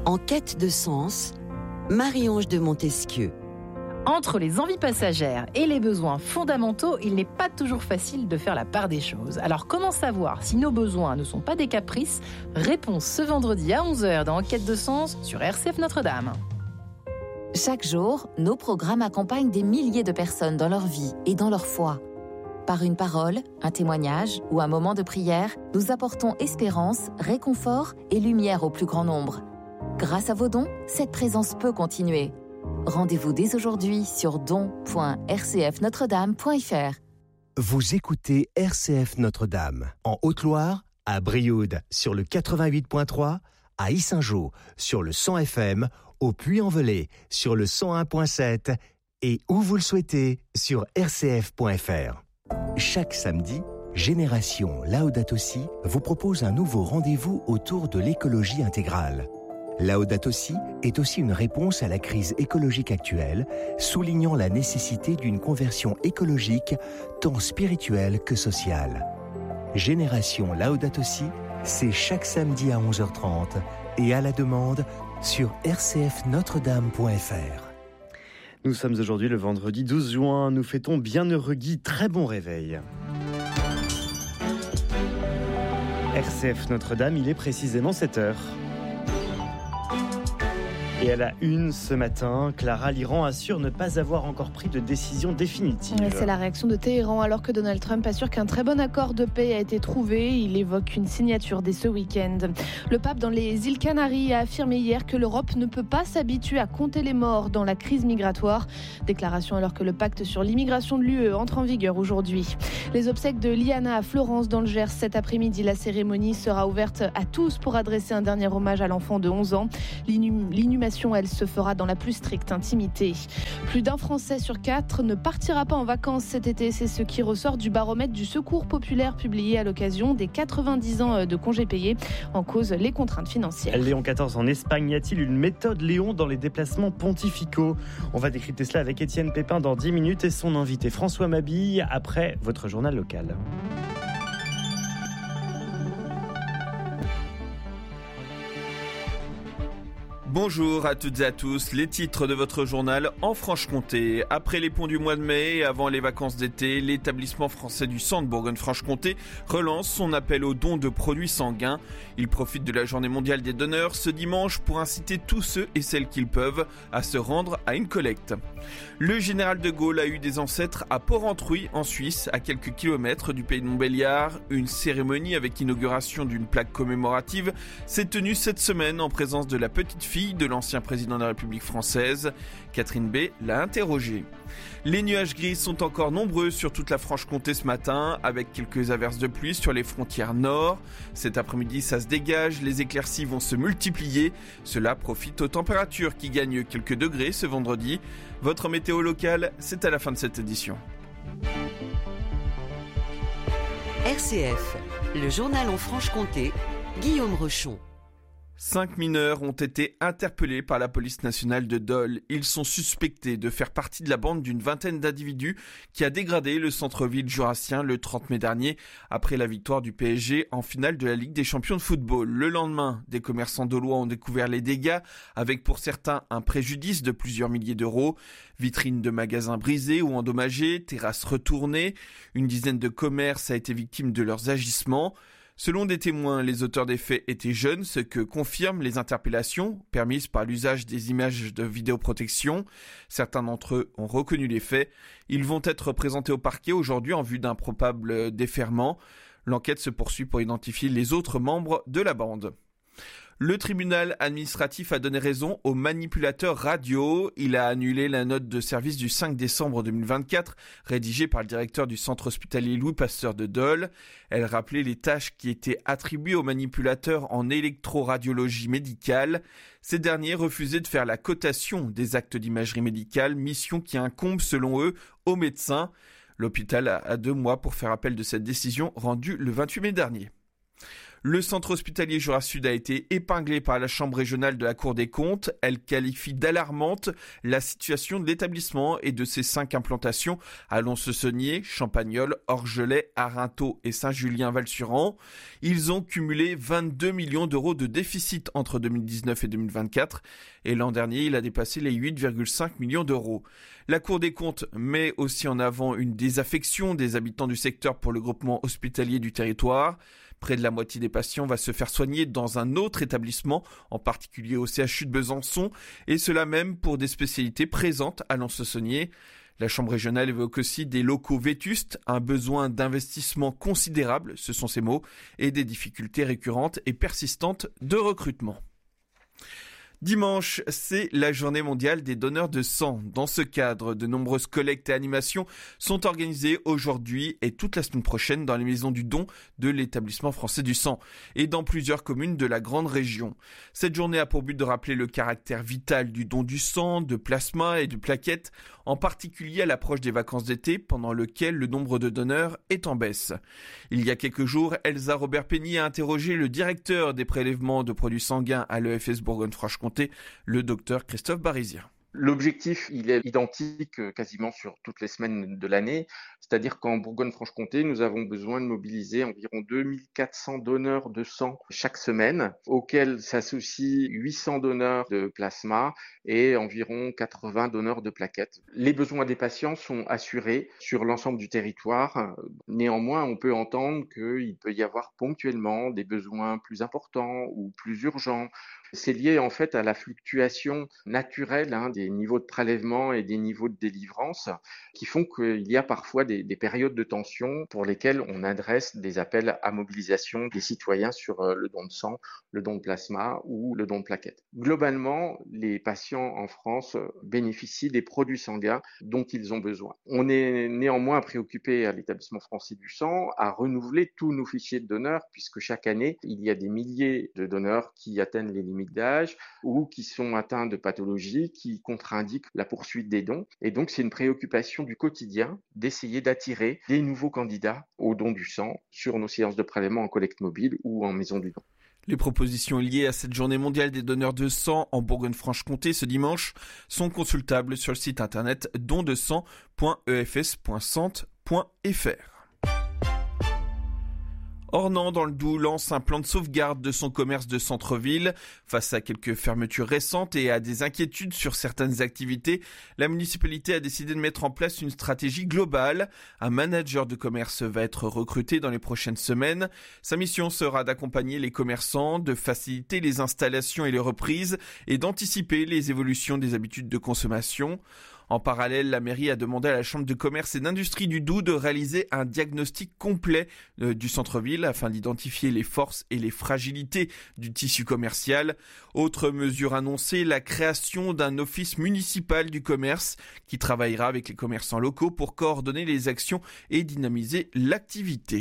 En quête de sens, Marie-Ange de Montesquieu. Entre les envies passagères et les besoins fondamentaux, il n'est pas toujours facile de faire la part des choses. Alors comment savoir si nos besoins ne sont pas des caprices ? Réponse ce vendredi à 11h dans Enquête de sens sur RCF Notre-Dame. Chaque jour, nos programmes accompagnent des milliers de personnes dans leur vie et dans leur foi. Par une parole, un témoignage ou un moment de prière, nous apportons espérance, réconfort et lumière au plus grand nombre. Grâce à vos dons, cette présence peut continuer. Rendez-vous dès aujourd'hui sur don.rcfnotredame.fr. Vous écoutez RCF Notre-Dame, en Haute-Loire, à Brioude sur le 88.3, à Yssingeaux sur le 100 FM, au Puy-en-Velay sur le 101.7 et où vous le souhaitez sur rcf.fr. Chaque samedi, Génération Laudato Si vous propose un nouveau rendez-vous autour de l'écologie intégrale. Laudato Si est aussi une réponse à la crise écologique actuelle, soulignant la nécessité d'une conversion écologique tant spirituelle que sociale. Génération Laudato Si, c'est chaque samedi à 11h30 et à la demande sur rcfnotredame.fr. Nous sommes aujourd'hui le vendredi 12 juin, nous fêtons Bienheureux Guy, très bon réveil. RCF Notre-Dame, il est précisément 7h. Et à la une ce matin, Clara Liran assure ne pas avoir encore pris de décision définitive. C'est la réaction de Téhéran alors que Donald Trump assure qu'un très bon accord de paix a été trouvé. Il évoque une signature dès ce week-end. Le pape dans les îles Canaries a affirmé hier que l'Europe ne peut pas s'habituer à compter les morts dans la crise migratoire. Déclaration alors que le pacte sur l'immigration de l'UE entre en vigueur aujourd'hui. Les obsèques de Liana à Florence dans le Gers cet après-midi. La cérémonie sera ouverte à tous pour adresser un dernier hommage à l'enfant de 11 ans. L'inhumation, elle se fera dans la plus stricte intimité. Plus d'un Français sur 4 ne partira pas en vacances cet été. C'est ce qui ressort du baromètre du Secours populaire publié à l'occasion des 90 ans de congés payés. En cause, les contraintes financières. Léon XIV en Espagne, y a-t-il une méthode Léon dans les déplacements pontificaux ? On va décrypter cela avec Étienne Pépin dans 10 minutes et son invité François Mabille après votre journal local. Bonjour à toutes et à tous, les titres de votre journal en Franche-Comté. Après les ponts du mois de mai et avant les vacances d'été, l'établissement français du sang de Bourgogne-Franche-Comté relance son appel aux dons de produits sanguins. Il profite de la journée mondiale des donneurs ce dimanche pour inciter tous ceux et celles qui le peuvent à se rendre à une collecte. Le général de Gaulle a eu des ancêtres à Port-Entruy en Suisse, à quelques kilomètres du pays de Montbéliard. Une cérémonie avec inauguration d'une plaque commémorative s'est tenue cette semaine en présence de la petite fille de l'ancien président de la République française. Catherine B l'a interrogée. Les nuages gris sont encore nombreux sur toute la Franche-Comté ce matin, avec quelques averses de pluie sur les frontières nord. Cet après-midi, ça se dégage, les éclaircies vont se multiplier. Cela profite aux températures qui gagnent quelques degrés ce vendredi. Votre météo locale, c'est à la fin de cette édition. RCF, le journal en Franche-Comté, Guillaume Rochon. 5 mineurs ont été interpellés par la police nationale de Dole. Ils sont suspectés de faire partie de la bande d'une vingtaine d'individus qui a dégradé le centre-ville jurassien le 30 mai dernier après la victoire du PSG en finale de la Ligue des champions de football. Le lendemain, des commerçants dolois ont découvert les dégâts avec pour certains un préjudice de plusieurs milliers d'euros. Vitrines de magasins brisées ou endommagées, terrasses retournées. Une dizaine de commerces a été victime de leurs agissements. Selon des témoins, les auteurs des faits étaient jeunes, ce que confirment les interpellations permises par l'usage des images de vidéoprotection. Certains d'entre eux ont reconnu les faits. Ils vont être présentés au parquet aujourd'hui en vue d'un probable déferment. L'enquête se poursuit pour identifier les autres membres de la bande. Le tribunal administratif a donné raison au manipulateur radio. Il a annulé la note de service du 5 décembre 2024, rédigée par le directeur du centre hospitalier Louis Pasteur de Dole. Elle rappelait les tâches qui étaient attribuées aux manipulateurs en électroradiologie médicale. Ces derniers refusaient de faire la cotation des actes d'imagerie médicale, mission qui incombe selon eux aux médecins. L'hôpital a 2 mois pour faire appel de cette décision rendue le 28 mai dernier. Le centre hospitalier Jura Sud a été épinglé par la Chambre régionale de la Cour des comptes. Elle qualifie d'alarmante la situation de l'établissement et de ses 5 implantations à Lons-le-Saunier, Champagnole, Orgelet, Arinthod et Saint-Julien-Val-sur-An. Ils ont cumulé 22 millions d'euros de déficit entre 2019 et 2024 et l'an dernier, il a dépassé les 8,5 millions d'euros. La Cour des comptes met aussi en avant une désaffection des habitants du secteur pour le groupement hospitalier du territoire. Près de la moitié des patients va se faire soigner dans un autre établissement, en particulier au CHU de Besançon, et cela même pour des spécialités présentes à Lons-le-Saunier. La Chambre régionale évoque aussi des locaux vétustes, un besoin d'investissement considérable, ce sont ses mots, et des difficultés récurrentes et persistantes de recrutement. Dimanche, c'est la journée mondiale des donneurs de sang. Dans ce cadre, de nombreuses collectes et animations sont organisées aujourd'hui et toute la semaine prochaine dans les maisons du don de l'établissement français du sang et dans plusieurs communes de la grande région. Cette journée a pour but de rappeler le caractère vital du don du sang, de plasma et de plaquettes, en particulier à l'approche des vacances d'été pendant lequel le nombre de donneurs est en baisse. Il y a quelques jours, Elsa Robert-Penny a interrogé le directeur des prélèvements de produits sanguins à l'EFS Bourgogne-Franche-Comté, le docteur Christophe Barizien. L'objectif, il est identique quasiment sur toutes les semaines de l'année, c'est-à-dire qu'en Bourgogne-Franche-Comté, nous avons besoin de mobiliser environ 2400 donneurs de sang chaque semaine, auxquels s'associent 800 donneurs de plasma et environ 80 donneurs de plaquettes. Les besoins des patients sont assurés sur l'ensemble du territoire. Néanmoins, on peut entendre qu'il peut y avoir ponctuellement des besoins plus importants ou plus urgents. C'est lié en fait à la fluctuation naturelle des niveaux de prélèvement et des niveaux de délivrance qui font qu'il y a parfois des périodes de tension pour lesquelles on adresse des appels à mobilisation des citoyens sur le don de sang, le don de plasma ou le don de plaquettes. Globalement, les patients en France bénéficient des produits sanguins dont ils ont besoin. On est néanmoins préoccupé à l'établissement français du sang à renouveler tous nos fichiers de donneurs puisque chaque année, il y a des milliers de donneurs qui atteignent les limites d'âge ou qui sont atteints de pathologies qui contre-indiquent la poursuite des dons. Et donc, c'est une préoccupation du quotidien d'essayer d'attirer des nouveaux candidats au don du sang sur nos séances de prélèvement en collecte mobile ou en maison du don. Les propositions liées à cette journée mondiale des donneurs de sang en Bourgogne-Franche-Comté ce dimanche sont consultables sur le site internet dondesang.efs.sante.fr. Ornans, dans le Doubs, lance un plan de sauvegarde de son commerce de centre-ville. Face à quelques fermetures récentes et à des inquiétudes sur certaines activités, la municipalité a décidé de mettre en place une stratégie globale. Un manager de commerce va être recruté dans les prochaines semaines. Sa mission sera d'accompagner les commerçants, de faciliter les installations et les reprises et d'anticiper les évolutions des habitudes de consommation. En parallèle, la mairie a demandé à la Chambre de commerce et d'industrie du Doubs de réaliser un diagnostic complet du centre-ville afin d'identifier les forces et les fragilités du tissu commercial. Autre mesure annoncée, la création d'un office municipal du commerce qui travaillera avec les commerçants locaux pour coordonner les actions et dynamiser l'activité.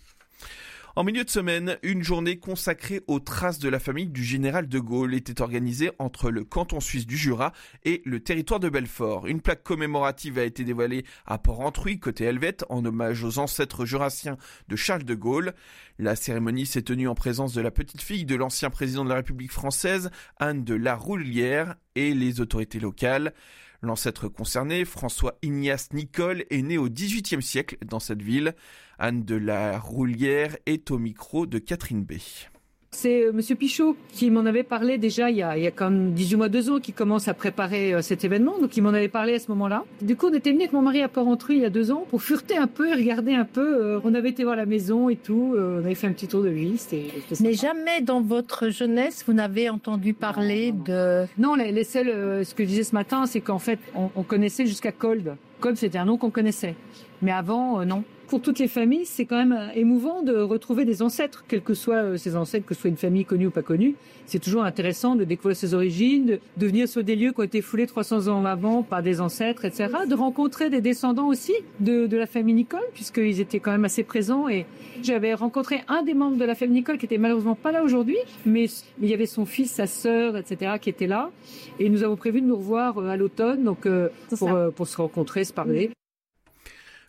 En milieu de semaine, une journée consacrée aux traces de la famille du général de Gaulle était organisée entre le canton suisse du Jura et le territoire de Belfort. Une plaque commémorative a été dévoilée à Port-Entruy, côté Helvète, en hommage aux ancêtres jurassiens de Charles de Gaulle. La cérémonie s'est tenue en présence de la petite fille de l'ancien président de la République française, Anne de La Roulière, et les autorités locales. L'ancêtre concerné, François Ignace Nicole, est né au XVIIIe siècle dans cette ville. Anne de La Roulière est au micro de Catherine B. C'est Monsieur Pichot qui m'en avait parlé déjà il y a comme 18 mois, 2 ans, qui commence à préparer cet événement. Donc il m'en avait parlé à ce moment-là. Du coup, on était venu avec mon mari à Port-Entruy il y a 2 ans pour fureter un peu et regarder un peu. On avait été voir la maison et tout. On avait fait un petit tour de vie. Mais jamais dans votre jeunesse, vous n'avez entendu parler de... Non, les seuls, ce que je disais ce matin, c'est qu'en fait, on connaissait jusqu'à Kolb. Kolb, c'était un nom qu'on connaissait. Mais avant, non. Pour toutes les familles, c'est quand même émouvant de retrouver des ancêtres, quels que soient ces ancêtres, que ce soit une famille connue ou pas connue. C'est toujours intéressant de découvrir ses origines, de venir sur des lieux qui ont été foulés 300 ans avant par des ancêtres, etc. De rencontrer des descendants aussi de la famille Nicole, puisqu'ils étaient quand même assez présents. Et j'avais rencontré un des membres de la famille Nicole qui était malheureusement pas là aujourd'hui, mais il y avait son fils, sa sœur, etc. qui étaient là. Et nous avons prévu de nous revoir à l'automne, donc pour se rencontrer, se parler.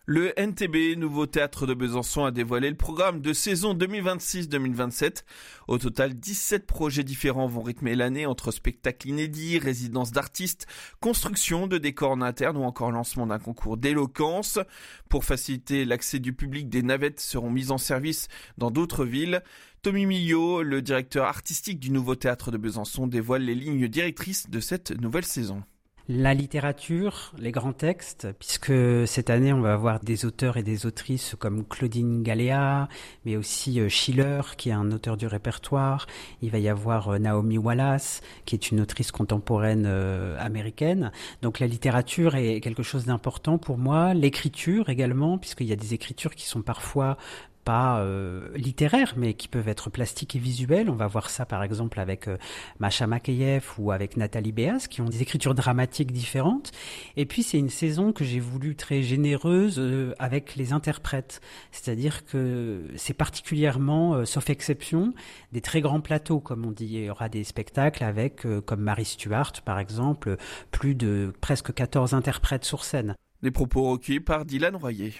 Le NTB, nouveau théâtre de Besançon, a dévoilé le programme de saison 2026-2027. Au total, 17 projets différents vont rythmer l'année entre spectacles inédits, résidences d'artistes, construction de décors en interne ou encore lancement d'un concours d'éloquence. Pour faciliter l'accès du public, des navettes seront mises en service dans d'autres villes. Tommy Millot, le directeur artistique du nouveau théâtre de Besançon, dévoile les lignes directrices de cette nouvelle saison. La littérature, les grands textes, puisque cette année on va avoir des auteurs et des autrices comme Claudine Galéa, mais aussi Schiller, qui est un auteur du répertoire. Il va y avoir Naomi Wallace, qui est une autrice contemporaine américaine. Donc la littérature est quelque chose d'important pour moi. L'écriture également, puisqu'il y a des écritures qui sont parfois pas littéraires, mais qui peuvent être plastiques et visuelles. On va voir ça par exemple avec Masha Makeyev ou avec Nathalie Béas, qui ont des écritures dramatiques différentes. Et puis c'est une saison que j'ai voulu très généreuse avec les interprètes. C'est-à-dire que c'est particulièrement, sauf exception, des très grands plateaux, comme on dit. Il y aura des spectacles avec, comme Marie Stuart par exemple, plus de presque 14 interprètes sur scène. Des propos recueillis par Dylan Royer.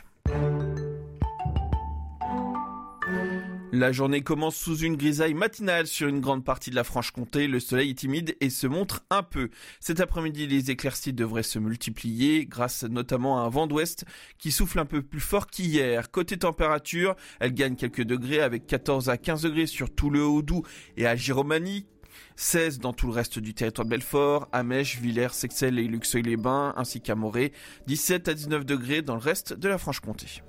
La journée commence sous une grisaille matinale sur une grande partie de la Franche-Comté. Le soleil est timide et se montre un peu. Cet après-midi, les éclaircies devraient se multiplier grâce notamment à un vent d'ouest qui souffle un peu plus fort qu'hier. Côté température, elle gagne quelques degrés avec 14 à 15 degrés sur tout le Haut-Doubs et à Giromagny. 16 dans tout le reste du territoire de Belfort, à Mèche, Villers, Sexcel et Luxeuil-les-Bains, ainsi qu'à Morée. 17 à 19 degrés dans le reste de la Franche-Comté.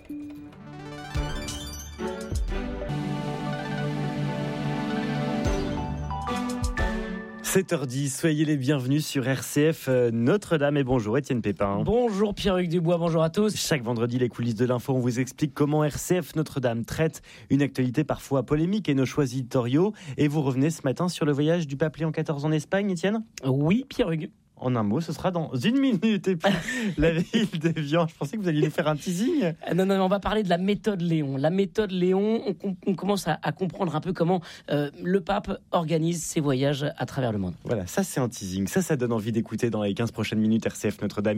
7h10, soyez les bienvenus sur RCF Notre-Dame et bonjour Étienne Pépin. Bonjour Pierre-Hugues Dubois, bonjour à tous. Chaque vendredi, les coulisses de l'info, on vous explique comment RCF Notre-Dame traite une actualité parfois polémique et nos choix éditoriaux. Et vous revenez ce matin sur le voyage du pape Léon XIV en Espagne, Étienne ? Oui, Pierre-Hugues. En un mot, ce sera dans une minute. Et puis, la ville d'Évian, je pensais que vous alliez nous faire un teasing. Non, on va parler de la méthode Léon. La méthode Léon, on commence à comprendre un peu comment le pape organise ses voyages à travers le monde. Voilà, ça c'est un teasing. Ça donne envie d'écouter dans les 15 prochaines minutes RCF Notre-Dame.